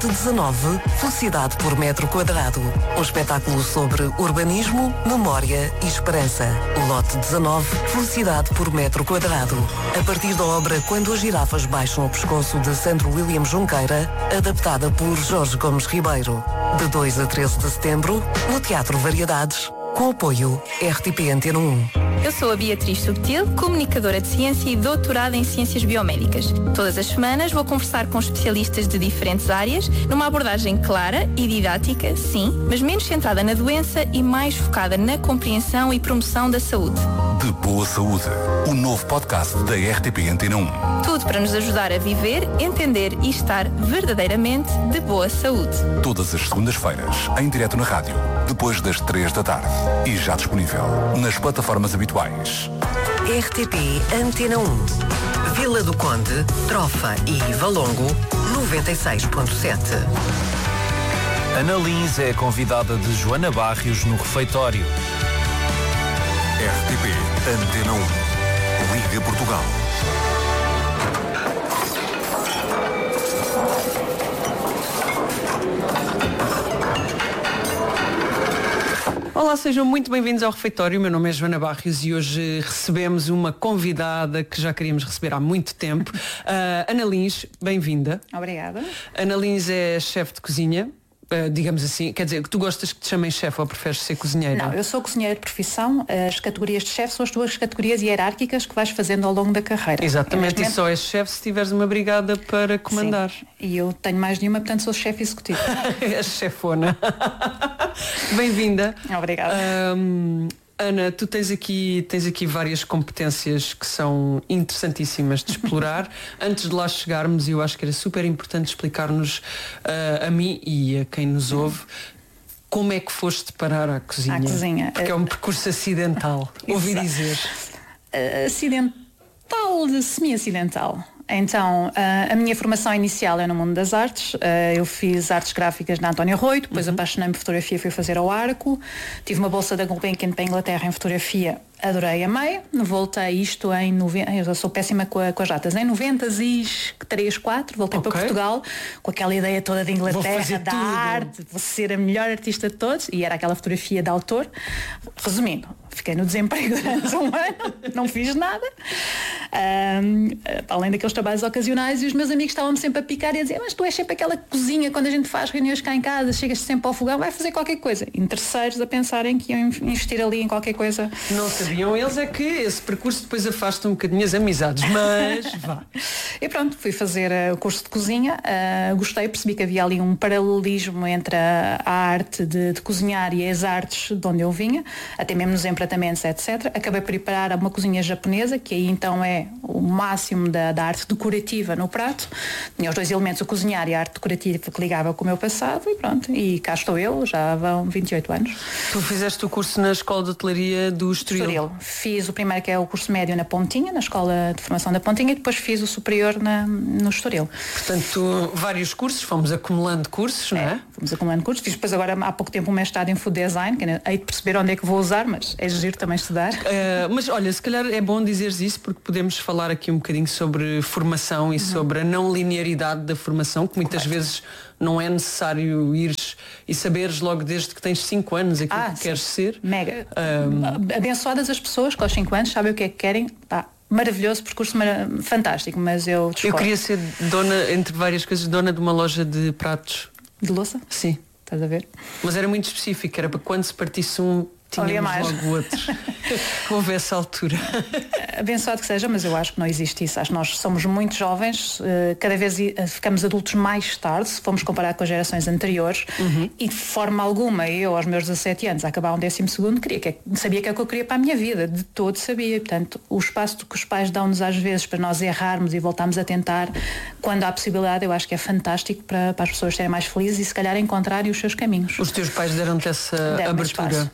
19, Felicidade por metro quadrado. Um espetáculo sobre urbanismo, memória e esperança. O lote 19, Felicidade por metro quadrado. A partir da obra Quando as girafas baixam o pescoço de Sandro William Junqueira, adaptada por Jorge Gomes Ribeiro. De 2 a 13 de setembro, no Teatro Variedades, com apoio RTP Antena 1. Eu sou a Beatriz Subtil, comunicadora de ciência e doutorada em ciências biomédicas. Todas as semanas vou conversar com especialistas de diferentes áreas, numa abordagem clara e didática, sim, mas menos centrada na doença e mais focada na compreensão e promoção da saúde. De Boa Saúde, o novo podcast da RTP Antena 1. Tudo para nos ajudar a viver, entender e estar verdadeiramente de boa saúde. Todas as segundas-feiras, em direto na rádio, depois das 3 da tarde. E já disponível nas plataformas habituais. RTP Antena 1. Vila do Conde, Trofa e Valongo, 96.7. Ana Lins é a convidada de Joana Barrios no refeitório. RTP Antena 1. Liga Portugal. Olá, sejam muito bem-vindos ao refeitório. O meu nome é Joana Barrios e hoje recebemos uma convidada que já queríamos receber há muito tempo. Ana Lins, bem-vinda. Obrigada. Ana Lins é chefe de cozinha, digamos assim. Quer dizer, que tu gostas que te chamem chefe ou preferes ser cozinheira? Não, eu sou cozinheira de profissão. As categorias de chefe são as duas categorias hierárquicas que vais fazendo ao longo da carreira. Exatamente, e só és chefe se tiveres uma brigada para comandar. Sim. E eu tenino mais de uma, portanto sou chefe executivo. És chefona. Bem-vinda. Obrigada. Ana, tu tens aqui várias competências que são interessantíssimas de explorar. Antes de lá chegarmos, eu acho que era super importante explicar-nos a mim e a quem nos ouve como é que foste parar à cozinha. À cozinha. Porque é um percurso acidental, ouvi dizer. Acidental, semi-acidental. Então, a minha formação inicial é no mundo das artes. Eu fiz artes gráficas na António Rui, depois apaixonei-me por fotografia, fui fazer ao Arco. Tive uma bolsa da Gulbenkian para a Inglaterra em fotografia, adorei, amei. Voltei isto em 90, eu sou péssima com as datas, em 93, 4, voltei para Portugal com aquela ideia toda de Inglaterra, da arte, vou ser a melhor artista de todos, e era aquela fotografia de autor. Resumindo, fiquei no desemprego durante um ano, não fiz nada, além daqueles trabalhos ocasionais, e os meus amigos estavam-me sempre a picar e a dizer: mas tu és sempre aquela cozinha, quando a gente faz reuniões cá em casa, chegas sempre ao fogão, vai fazer qualquer coisa. E terceiros a pensarem que iam investir ali em qualquer coisa. Não sabiam eles é que esse percurso depois afasta um bocadinho as amizades, mas vá. E pronto, fui fazer o curso de cozinha, gostei, percebi que havia ali um paralelismo entre a arte de cozinhar e as artes de onde eu vinha, até mesmo nos empratamentos, etc. Acabei por ir parar a uma cozinha japonesa, que aí então é o máximo da arte decorativa no prato. Tinha os dois elementos, o cozinhar e a arte decorativa, que ligava com o meu passado, e pronto, e cá estou eu, já vão 28 anos. Tu fizeste o curso na Escola de Hotelaria do Estoril? Fiz o primeiro, que é o curso médio na Pontinha, na Escola de Formação da Pontinha, e depois fiz o superior no Estoril. Portanto, vários cursos, fomos acumulando cursos, não é? Fomos acumulando cursos. Fiz depois agora há pouco tempo um mestrado em Food Design, que hei de perceber onde é que vou usar, mas é giro também estudar. Mas olha, se calhar é bom dizeres isso, porque podemos falar aqui um bocadinho sobre formação e sobre a não linearidade da formação, que muitas vezes não é necessário ires e saberes logo desde que tens 5 anos aquilo que queres ser. Mega. Abençoadas as pessoas que aos 5 anos sabem o que é que querem. Maravilhoso, percurso fantástico, mas eu discordo. Eu queria ser dona, entre várias coisas, dona de uma loja de pratos. De louça? Sim. Estás a ver? Mas era muito específico, era para quando se partisse um, tínhamos logo outro. Houve essa altura. Abençoado que seja, mas eu acho que não existe isso. Acho que nós somos muito jovens, cada vez ficamos adultos mais tarde, se formos comparar com as gerações anteriores, e de forma alguma, eu aos meus 17 anos, a acabar um 12º, sabia que é o que eu queria para a minha vida, de todo sabia. Portanto, o espaço que os pais dão-nos às vezes para nós errarmos e voltarmos a tentar, quando há possibilidade, eu acho que é fantástico para as pessoas serem mais felizes e se calhar encontrarem os seus caminhos. Os teus pais deram-te essa abertura? A minha mãe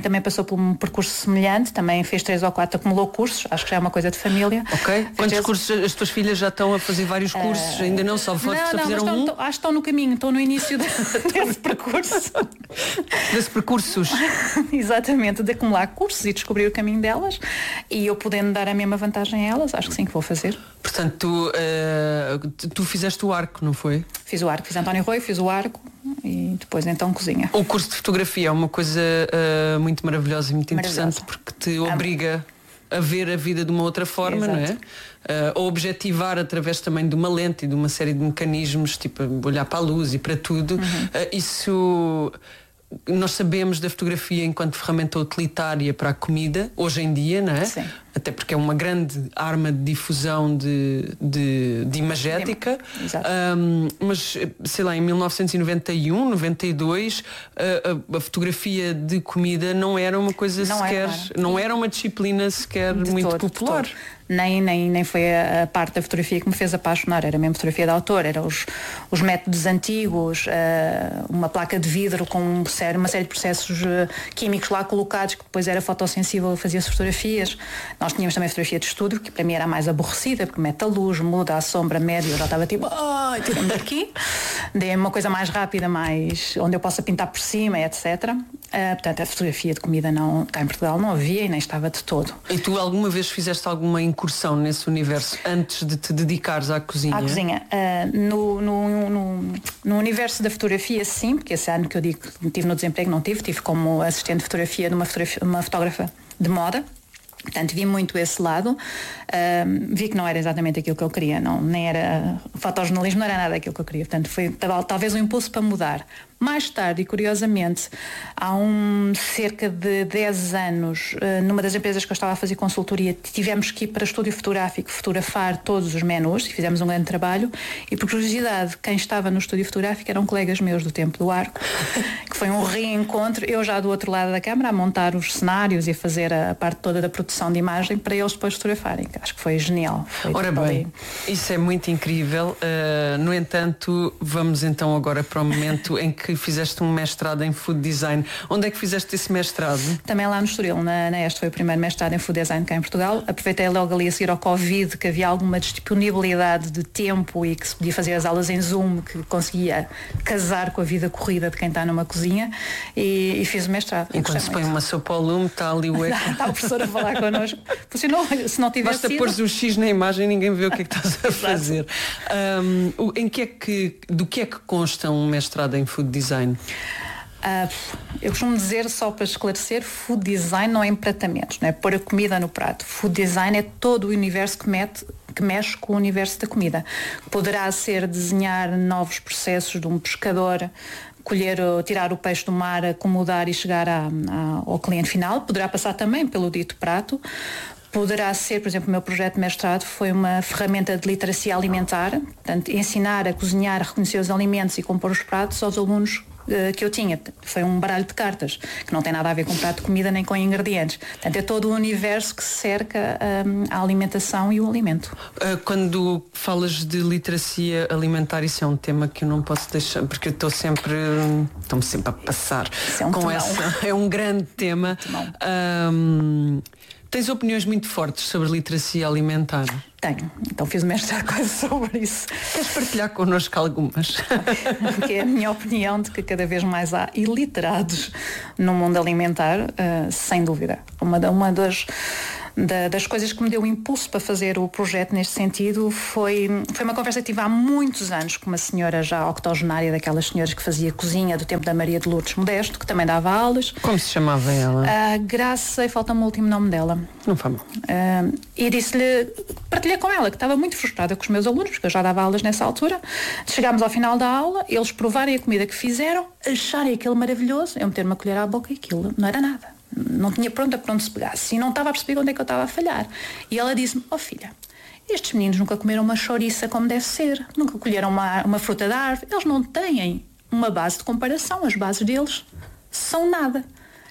também passou por um percurso semelhante, também fez 3 ou 4, acumulou cursos, acho que já é uma coisa de família. Ok. Quantos cursos as tuas filhas já estão a fazer vários cursos? Ainda não, só fizeram um? Acho que estão no caminho, estão no início desse percurso. Desse percursos. Exatamente, de acumular cursos e descobrir o caminho delas, e eu podendo dar a mesma vantagem a elas, acho que sim que vou fazer. Portanto, tu fizeste o arco, não foi? Fiz o arco, fiz António Rui, fiz o arco e depois então cozinha. O curso de fotografia é uma coisa muito maravilhosa e muito interessante, porque te obriga a ver a vida de uma outra forma, não é? A objetivar através também de uma lente e de uma série de mecanismos, tipo olhar para a luz e para tudo. Isso... Nós sabemos da fotografia enquanto ferramenta utilitária para a comida, hoje em dia, não é? Sim. Até porque é uma grande arma de difusão de imagética. Exato. Mas, sei lá, em 1991, 92, a fotografia de comida não era uma coisa não era uma disciplina sequer muito popular. Nem foi a parte da fotografia que me fez apaixonar, era mesmo fotografia de autor, eram os métodos antigos, uma placa de vidro com uma série de processos químicos lá colocados, que depois era fotossensível, fazia-se fotografias. Nós tínhamos também fotografia de estúdio, que para mim era a mais aborrecida, porque mete a luz, muda a sombra média, eu já estava tipo, tirem-me daqui, dê-me uma coisa mais rápida, onde eu possa pintar por cima, etc. Portanto, a fotografia de comida cá em Portugal não havia e nem estava de todo. E tu alguma vez fizeste alguma incursão nesse universo antes de te dedicares à cozinha? À cozinha. No universo da fotografia, sim, porque esse ano que eu digo que tive no desemprego, não tive como assistente de fotografia de uma fotógrafa de moda. Portanto, vi muito esse lado, vi que não era exatamente aquilo que eu queria, nem era fotojornalismo, não era nada aquilo que eu queria, portanto foi talvez um impulso para mudar. Mais tarde, e curiosamente, há cerca de 10 anos, numa das empresas que eu estava a fazer consultoria, tivemos que ir para estúdio fotográfico fotografar todos os menus e fizemos um grande trabalho, e por curiosidade, quem estava no estúdio fotográfico eram colegas meus do Tempo do Arco, que foi um reencontro, eu já do outro lado da câmara a montar os cenários e a fazer a parte toda da produção de imagem para eles depois fotografarem, que acho que foi genial. Ora bem, isso é muito incrível. No entanto, vamos então agora para o momento em que fizeste um mestrado em Food Design. Onde é que fizeste esse mestrado? Também lá no Estoril, na EST, foi o primeiro mestrado em Food Design cá em Portugal. Aproveitei logo ali a seguir ao Covid, que havia alguma disponibilidade de tempo e que se podia fazer as aulas em Zoom, que conseguia casar com a vida corrida de quem está numa cozinha, e fiz o mestrado. Enquanto se põe uma sopa ao lume, está ali o ecrã. Está o professor a falar connosco. Se não tivesse basta pôr o X na imagem, ninguém vê o que é que estás a fazer. Do que é que consta um mestrado em Food Design? Eu costumo dizer, só para esclarecer, food design não é empratamentos, não é pôr a comida no prato. Food design é todo o universo que mexe com o universo da comida. Poderá ser desenhar novos processos de um pescador, tirar o peixe do mar, acomodar e chegar ao cliente final. Poderá passar também pelo dito prato. Poderá ser, por exemplo, o meu projeto de mestrado foi uma ferramenta de literacia alimentar, portanto, ensinar a cozinhar, a reconhecer os alimentos e compor os pratos aos alunos que eu tinha. Foi um baralho de cartas, que não tem nada a ver com prato de comida nem com ingredientes. Portanto, é todo o universo que cerca a alimentação e o alimento. Quando falas de literacia alimentar, isso é um tema que eu não posso deixar, porque eu estou-me sempre a passar com essa. É um grande tema. Tens opiniões muito fortes sobre literacia alimentar? Tenho, então fiz o mestrado quase sobre isso. Queres partilhar connosco algumas? Que é a minha opinião de que cada vez mais há iliterados no mundo alimentar, sem dúvida. Uma das coisas que me deu o impulso para fazer o projeto neste sentido foi uma conversa que tive há muitos anos com uma senhora já octogenária, daquelas senhoras que fazia cozinha do tempo da Maria de Lourdes Modesto, que também dava aulas. Como se chamava ela? Graça, e falta-me o último nome dela. Não foi mal. E partilhei com ela que estava muito frustrada com os meus alunos, porque eu já dava aulas nessa altura. Chegámos ao final da aula, eles provarem a comida que fizeram, acharem aquilo maravilhoso, eu meter uma colher à boca e aquilo não era nada. Não tinha pronta para onde se pegasse e não estava a perceber onde é que eu estava a falhar. E ela disse-me: filha, estes meninos nunca comeram uma chouriça como deve ser, nunca colheram uma fruta da árvore, eles não têm uma base de comparação, as bases deles são nada.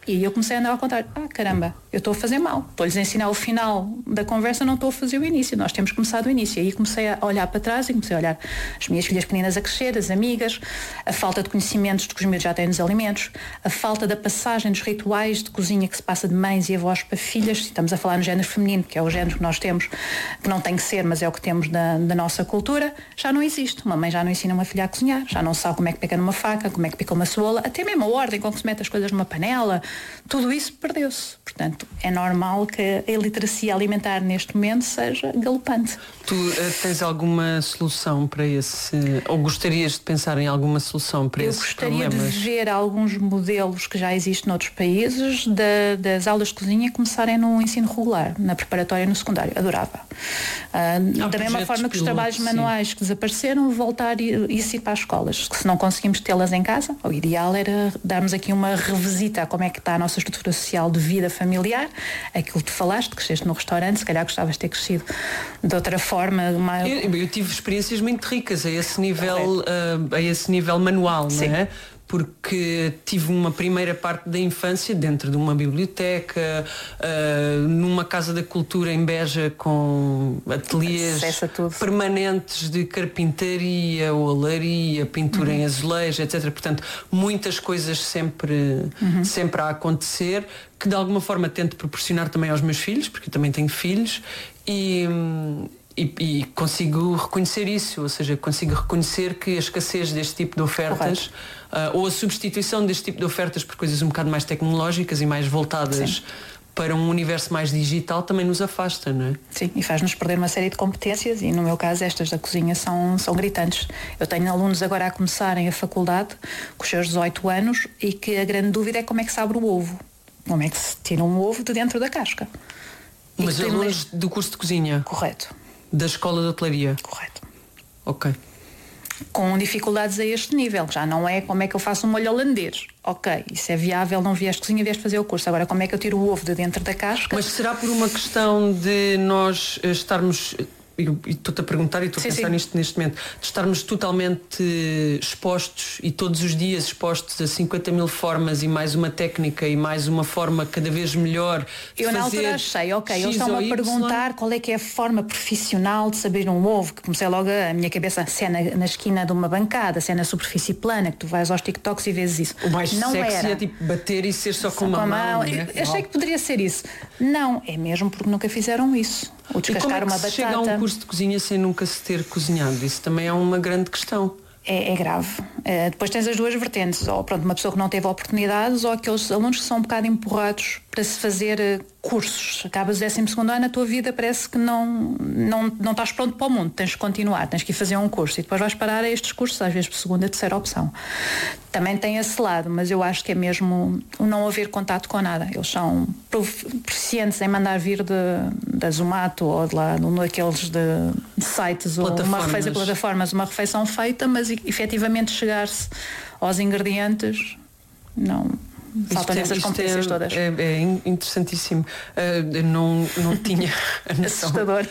E aí eu comecei a andar ao contrário. Caramba, eu estou a fazer mal. Estou-lhes a ensinar o final da conversa, não estou a fazer o início. Nós temos que começar do início. E aí comecei a olhar para trás e comecei a olhar as minhas filhas pequeninas a crescer, as amigas, a falta de conhecimentos de que os miúdos já têm nos alimentos, a falta da passagem dos rituais de cozinha que se passa de mães e avós para filhas. Estamos a falar no género feminino, que é o género que nós temos, que não tem que ser, mas é o que temos da nossa cultura. Já não existe. Uma mãe já não ensina uma filha a cozinhar, já não sabe como é que pega numa faca, como é que pica uma cebola, até mesmo a ordem com que se mete as coisas numa panela. Tudo isso perdeu-se. Portanto, é normal que a iliteracia alimentar neste momento seja galopante. Tu tens alguma solução para esse... Ou gostarias de pensar em alguma solução para esses problemas? Eu gostaria de ver alguns modelos que já existem noutros países das aulas de cozinha começarem no ensino regular, na preparatória e no secundário. Adorava. Da mesma forma que os trabalhos manuais que desapareceram, voltar isso ir para as escolas. Se não conseguimos tê-las em casa, o ideal era darmos aqui uma revisita a como é que está a nossa estrutura social de vida familiar, aquilo que tu falaste, que cresceste no restaurante, se calhar gostavas de ter crescido de outra forma. Eu tive experiências muito ricas a esse nível manual, Sim. não é? Porque tive uma primeira parte da infância dentro de uma biblioteca, numa casa da cultura em Beja, com ateliês permanentes de carpintaria, olaria, pintura em azulejo, etc. Portanto, muitas coisas sempre a acontecer, que de alguma forma tento proporcionar também aos meus filhos, porque eu também tenho filhos, e consigo reconhecer isso, ou seja, consigo reconhecer que a escassez deste tipo de ofertas ou a substituição deste tipo de ofertas por coisas um bocado mais tecnológicas e mais voltadas para um universo mais digital também nos afasta, não é? Sim, e faz-nos perder uma série de competências e no meu caso estas da cozinha são gritantes. Eu tenho alunos agora a começarem a faculdade com os seus 18 anos e que a grande dúvida é como é que se abre o ovo, como é que se tira um ovo de dentro da casca. Mas alunos do curso de cozinha? Correto. Da escola de hotelaria? Correto. Ok. Com dificuldades a este nível, já não é como é que eu faço um molho holandês. Ok, isso é viável, não vieste cozinha, vieste fazer o curso. Agora, como é que eu tiro o ovo de dentro da casca? Mas será por uma questão de nós estarmos... E estou-te a perguntar e estou a pensar nisto neste momento, de estarmos totalmente expostos e todos os dias expostos a 50 mil formas e mais uma técnica e mais uma forma cada vez melhor de eu na altura achei, ok, eles estão-me a perguntar qual é que é a forma profissional de saber um ovo, que comecei logo a minha cabeça, se é na esquina de uma bancada, se é na superfície plana, que tu vais aos TikToks e vês isso. O mais não sexy era. É tipo bater e ser só com uma mão. Achei que poderia ser isso. Não, é mesmo porque nunca fizeram isso. O descascar uma batata. Chega a um curso de cozinha sem nunca se ter cozinhado? Isso também é uma grande questão. É grave. Depois tens as duas vertentes, ou pronto, uma pessoa que não teve oportunidades, ou aqueles alunos que são um bocado empurrados para se fazer cursos. Acabas o 12º ano, a tua vida parece que não estás pronto para o mundo, tens que continuar, tens que ir fazer um curso e depois vais parar a estes cursos, às vezes por segunda, terceira opção. Também tem esse lado, mas eu acho que é mesmo o não haver contato com nada. Eles são proficientes em mandar vir da Zomato ou de lá, daqueles de sites ou plataformas, uma refeição feita, mas efetivamente chegar-se aos ingredientes, não... Faltam essas competências todas. É interessantíssimo. Eu não tinha a noção. Assustador.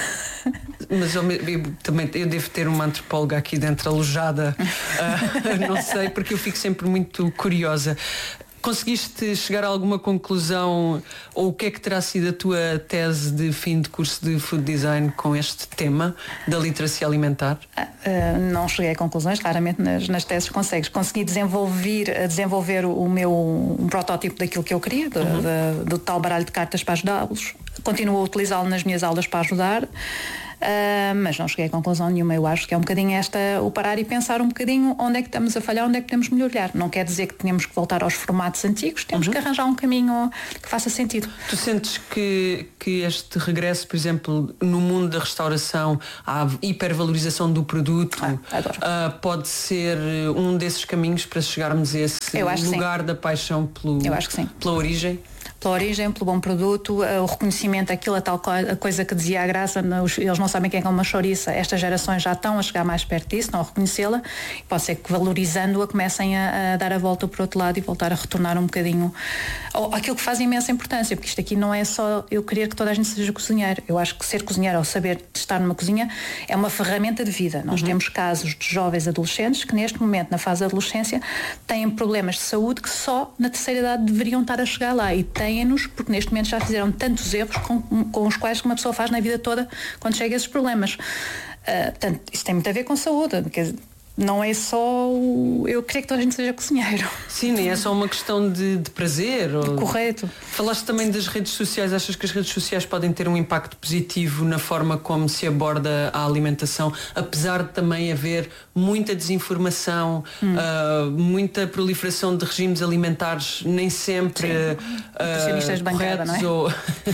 Mas eu devo ter uma antropóloga aqui dentro alojada. Não sei, porque eu fico sempre muito curiosa. Conseguiste chegar a alguma conclusão ou o que é que terá sido a tua tese de fim de curso de Food Design com este tema da literacia alimentar? Não cheguei a conclusões, claramente nas teses consegui desenvolver um protótipo daquilo que eu queria, do tal baralho de cartas para ajudá-los. Continuo a utilizá-lo nas minhas aulas para ajudar. Mas não cheguei a conclusão nenhuma. Eu acho que é um bocadinho o parar e pensar um bocadinho onde é que estamos a falhar, onde é que podemos melhorar. Não quer dizer que tenhamos que voltar aos formatos antigos, temos que arranjar um caminho que faça sentido. Tu sentes que este regresso, por exemplo, no mundo da restauração, à hipervalorização do produto, pode ser um desses caminhos para chegarmos a esse lugar da paixão pela origem? pela origem, pelo bom produto, o reconhecimento daquilo, a coisa que dizia a Graça, eles não sabem quem é uma chouriça, estas gerações já estão a chegar mais perto disso, estão a reconhecê-la, pode ser que valorizando-a comecem a dar a volta para o outro lado e voltar a retornar um bocadinho aquilo que faz imensa importância, porque isto aqui não é só eu querer que toda a gente seja cozinheiro. Eu acho que ser cozinheiro ou saber estar numa cozinha é uma ferramenta de vida. Nós temos casos de jovens adolescentes que neste momento, na fase da adolescência, têm problemas de saúde que só na terceira idade deveriam estar a chegar lá, e têm-nos porque neste momento já fizeram tantos erros com os quais uma pessoa faz na vida toda quando chega a esses problemas. Portanto, isso tem muito a ver com saúde. Não é só eu queria que toda a gente seja cozinheiro. Sim, nem é só uma questão de prazer. Correto. Falaste também das redes sociais. Achas que as redes sociais podem ter um impacto positivo na forma como se aborda a alimentação, apesar de também haver muita desinformação, muita proliferação de regimes alimentares nem sempre de bancada, corretos, não é?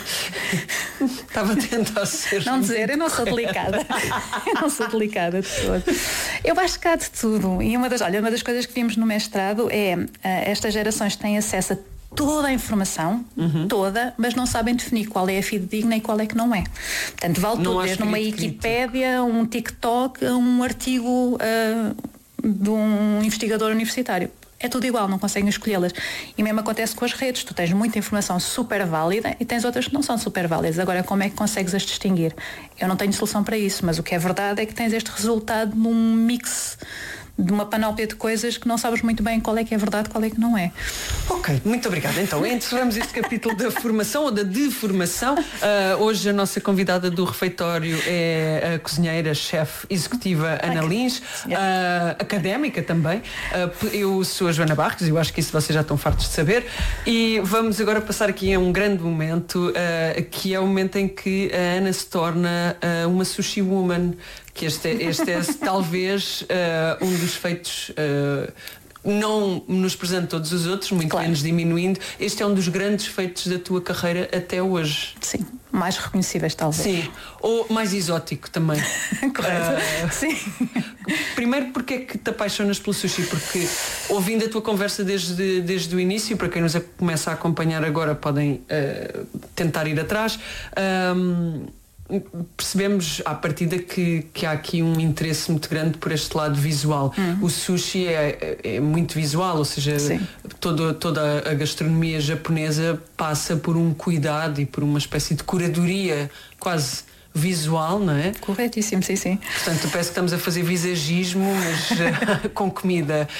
Estava a tentar ser. Não dizer, eu não sou delicada. Eu não sou delicada de todo. Eu acho que há de tudo. E uma das coisas que vimos no mestrado é estas gerações têm acesso a toda a informação, toda, mas não sabem definir qual é a fidedigna e qual é que não é. Portanto, vale tudo, desde uma Wikipédia, um TikTok, um artigo de um investigador universitário. É tudo igual, não conseguem escolhê-las. E mesmo acontece com as redes. Tu tens muita informação super válida e tens outras que não são super válidas. Agora, como é que consegues as distinguir? Eu não tenho solução para isso, mas o que é verdade é que tens este resultado num mix de uma panóplia de coisas que não sabes muito bem qual é que é verdade, qual é que não é. Ok, muito obrigada. Então, encerramos este capítulo da formação ou da deformação. Hoje a nossa convidada do refeitório é a cozinheira, chefe executiva Ana Lins, académica também. Eu sou a Joana Barros, eu acho que isso vocês já estão fartos de saber. E vamos agora passar aqui a um grande momento, que é o momento em que a Ana se torna uma sushi woman. Que este é talvez um dos feitos, não menosprezando todos os outros, muito menos diminuindo. Este é um dos grandes feitos da tua carreira até hoje. Sim, mais reconhecíveis talvez. Sim, ou mais exótico também. Correto. Sim. Primeiro, porque é que te apaixonas pelo sushi? Porque ouvindo a tua conversa desde o início, para quem nos começa a acompanhar agora podem tentar ir atrás, percebemos à partida que há aqui um interesse muito grande por este lado visual. O sushi é muito visual, ou seja, toda a gastronomia japonesa passa por um cuidado e por uma espécie de curadoria quase visual, não é? Corretíssimo, sim. Portanto, parece que estamos a fazer visagismo, mas com comida.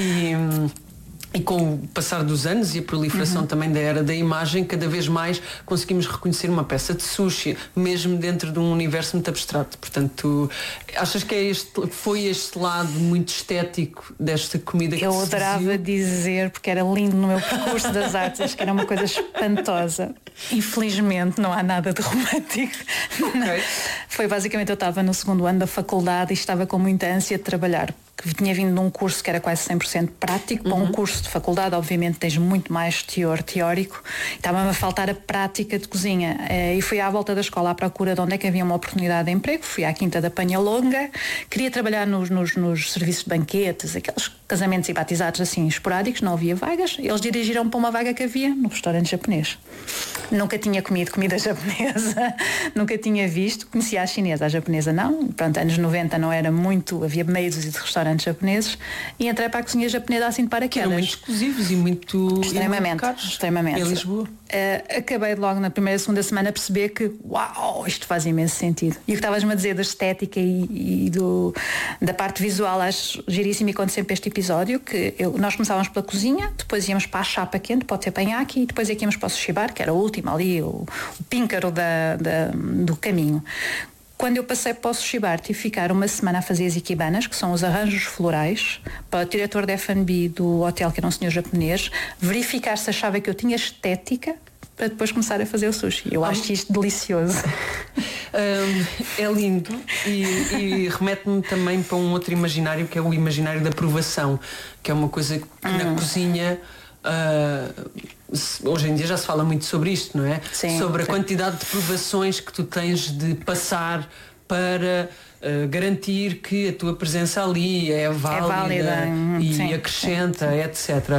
E com o passar dos anos e a proliferação também da era da imagem, cada vez mais conseguimos reconhecer uma peça de sushi, mesmo dentro de um universo muito abstrato. Portanto, achas que foi este lado muito estético desta comida que eu adorava dizer, porque era lindo no meu percurso das artes, acho que era uma coisa espantosa. Infelizmente não há nada de romântico. Okay. Foi basicamente, eu estava no segundo ano da faculdade e estava com muita ânsia de trabalhar, que tinha vindo de um curso que era quase 100% prático. Para um curso de faculdade, obviamente, tens muito mais teórico. Estava-me a faltar a prática de cozinha. E fui à volta da escola à procura de onde é que havia uma oportunidade de emprego. Fui à Quinta da Penha Longa. Queria trabalhar nos serviços de banquetes, aqueles casamentos e batizados assim esporádicos, não havia vagas. Eles dirigiram para uma vaga que havia no restaurante japonês. Nunca tinha comido comida japonesa, nunca tinha visto. Conhecia a chinesa, a japonesa não. Pronto, anos 90 não era muito, havia meia dúzia de restaurantes japoneses e entrei para a cozinha japonesa assim de paraquedas. Eram muito exclusivos e muito caros. Extremamente. Em Lisboa. Acabei logo na primeira, segunda semana a perceber que, uau, isto faz imenso sentido. E o que estavas-me a dizer da estética e da parte visual, acho giríssimo, e conto sempre este episódio, que nós começávamos pela cozinha, depois íamos para a chapa quente, pode ser panhaki, e depois íamos para o sushi bar, que era o último ali, o píncaro do caminho. Quando eu passei para o sushi bar, tive que ficar uma semana a fazer as ikibanas, que são os arranjos florais, para o diretor de F&B do hotel, que era um senhor japonês, verificar se achava que eu tinha estética para depois começar a fazer o sushi. Eu acho isto delicioso. É lindo e remete-me também para um outro imaginário, que é o imaginário da provação, que é uma coisa que na cozinha... hoje em dia já se fala muito sobre isto, não é? Sim, sobre a quantidade de provações que tu tens de passar para garantir que a tua presença ali é válida e acrescenta, etc.